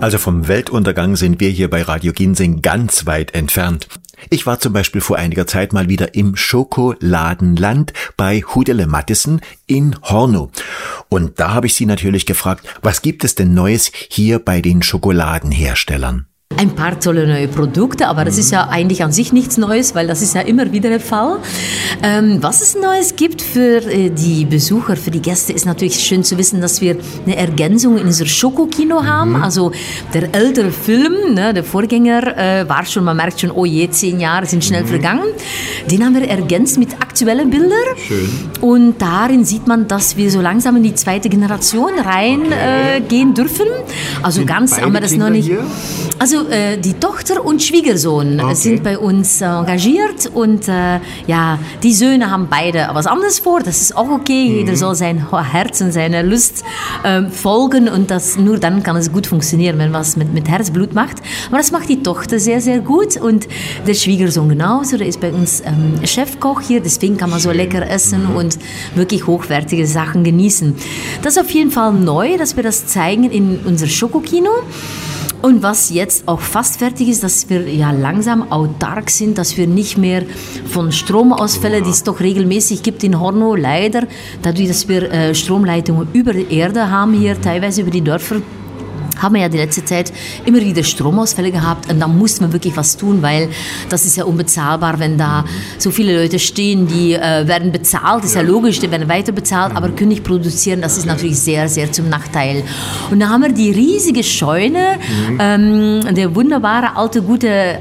Also vom Weltuntergang sind wir hier bei Radio Ginseng ganz weit entfernt. Ich war zum Beispiel vor einiger Zeit mal wieder im Schokoladenland bei Hudele Mattison in Horno. Und da habe ich sie natürlich gefragt, was gibt es denn Neues hier bei den Schokoladenherstellern? Ein paar tolle neue Produkte, aber das ist ja eigentlich an sich nichts Neues, weil das ist ja immer wieder der Fall. Was es Neues gibt für die Besucher, für die Gäste, ist natürlich schön zu wissen, dass wir eine Ergänzung in unser Schokokino haben. Also der ältere Film, ne, der Vorgänger, war schon, man merkt schon, oh je, 10 Jahre sind schnell vergangen. Den haben wir ergänzt mit aktuellen Bildern. Schön. Und darin sieht man, dass wir so langsam in die zweite Generation reingehen dürfen. Also sind ganz haben wir das Kinder noch nicht. Hier? Also die Tochter und Schwiegersohn sind bei uns engagiert und die Söhne haben beide was anderes vor, das ist auch okay, jeder soll sein Herz und seine Lust folgen und nur dann kann es gut funktionieren, wenn man was mit Herzblut macht. Aber das macht die Tochter sehr, sehr gut und der Schwiegersohn genauso, der ist bei uns Chefkoch hier, deswegen kann man so lecker essen und wirklich hochwertige Sachen genießen. Das ist auf jeden Fall neu, dass wir das zeigen in unser Schokokino. Und was jetzt auch fast fertig ist, dass wir ja langsam autark sind, dass wir nicht mehr von Stromausfällen, die es doch regelmäßig gibt in Horno, leider, dadurch, dass wir Stromleitungen über die Erde haben hier, teilweise über die Dörfer, haben wir ja die letzte Zeit immer wieder Stromausfälle gehabt und da muss man wirklich was tun, weil das ist ja unbezahlbar, wenn da so viele Leute stehen, die werden bezahlt, ist ja logisch, die werden weiter bezahlt, aber können nicht produzieren, das ist natürlich sehr, sehr zum Nachteil. Und da haben wir die riesige Scheune, der wunderbare, alte, gute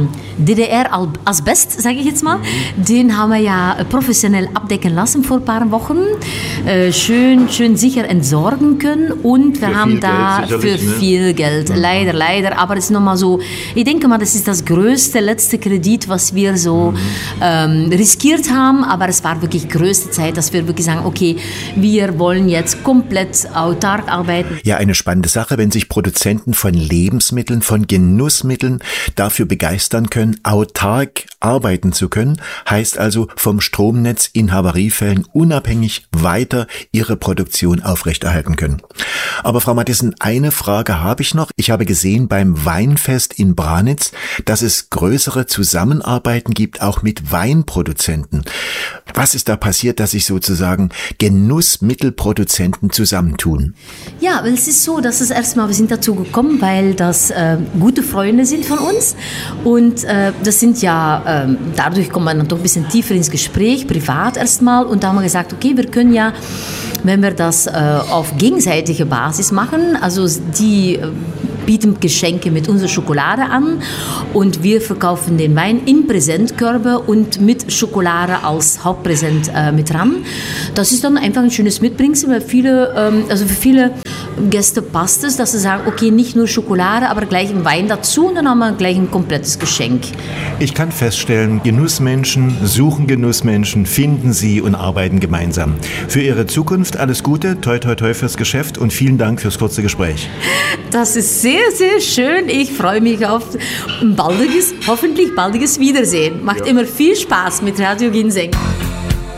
DDR-Asbest, sage ich jetzt mal, den haben wir ja professionell abdecken lassen vor ein paar Wochen, schön sicher entsorgen können und wir haben da für viel Geld, leider, aber es ist nochmal so, ich denke mal, das ist das größte, letzte Kredit, was wir so riskiert haben, aber es war wirklich größte Zeit, dass wir wirklich sagen, okay, wir wollen jetzt komplett autark arbeiten. Ja, eine spannende Sache, wenn sich Produzenten von Lebensmitteln, von Genussmitteln dafür begeistern können, autark arbeiten zu können, heißt also vom Stromnetz in Havariefällen unabhängig weiter ihre Produktion aufrechterhalten können. Aber Frau Mattison, eine Frage habe ich noch. Ich habe gesehen beim Weinfest in Branitz, dass es größere Zusammenarbeiten gibt, auch mit Weinproduzenten. Was ist da passiert, dass sich sozusagen Genussmittelproduzenten zusammentun? Ja, weil es ist so, dass es erstmal, wir sind dazu gekommen, weil das gute Freunde sind von uns und das sind ja, dadurch kommt man dann doch ein bisschen tiefer ins Gespräch, privat erstmal und da haben wir gesagt, okay, wir können ja, wenn wir das auf gegenseitige Basis machen, also die bieten Geschenke mit unserer Schokolade an und wir verkaufen den Wein in Präsentkörbe und mit Schokolade als Hauptpräsent mit ran. Das ist dann einfach ein schönes Mitbringsel, weil für viele Gäste passt es, dass sie sagen, okay, nicht nur Schokolade, aber gleich ein Wein dazu und dann haben wir gleich ein komplettes Geschenk. Ich kann feststellen, Genussmenschen suchen Genussmenschen, finden sie und arbeiten gemeinsam. Für Ihre Zukunft alles Gute, toi toi toi fürs Geschäft und vielen Dank fürs kurze Gespräch. Das ist sehr, sehr schön. Ich freue mich auf ein hoffentlich baldiges Wiedersehen. Macht immer viel Spaß mit Radio Ginseng.